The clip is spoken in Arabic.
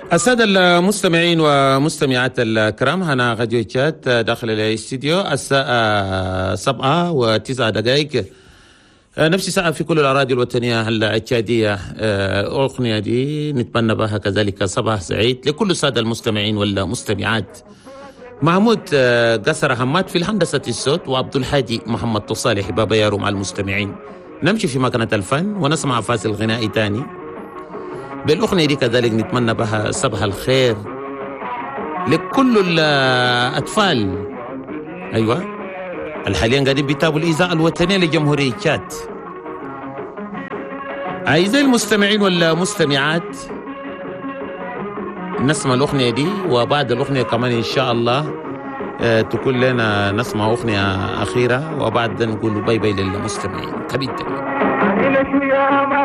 السادة المستمعين ومستمعات الكرام، هنا غاديو تشات داخل الاستديو الساعة 7:09. نفس الساعة في كل الأراضي الوطنية التشادية. الأغنية دي نتمنى بها كذلك صباح سعيد لكل السادة المستمعين والمستمعات. محمود قصر همات في الهندسة الصوت، وعبد الحادي محمد تصالح بابا يارو مع المستمعين. نمشي في مكنة الفن ونسمع فاصل غنائي تاني. بالأغنية دي كذلك نتمنى بها صباح الخير لكل الأطفال، أيوة، الحاليا قاعدين بيتابعوا الإذاعة الوطنية لجمهورية تشاد. أعزائي المستمعين والمستمعات، نسمع الأغنية دي، وبعد الأغنية كمان إن شاء الله تكون لنا نسمع أغنية أخيرة، وبعد نقول باي باي للمستمعين. كبير